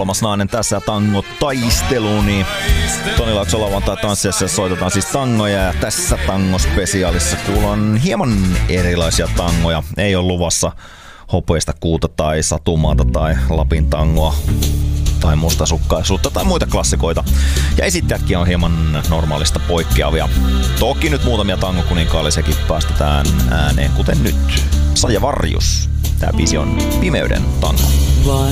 kolmas nainen tässä tango taistelu, niin Toni Laakso lauantai tanssiassa soitetaan siis tangoja ja tässä tangospesiaalissa kuullaan hieman erilaisia tangoja. Ei ole luvassa hopeista kuuta tai satumaata tai Lapin tangoa tai mustasukkaisuutta tai muita klassikoita. Ja esittäjätkin on hieman normaalista poikkeavia. Toki nyt muutamia tangokuninkaallisiakin päästetään ääneen, kuten nyt. Saija Varjus. Tää biisi on Pimeyden tango.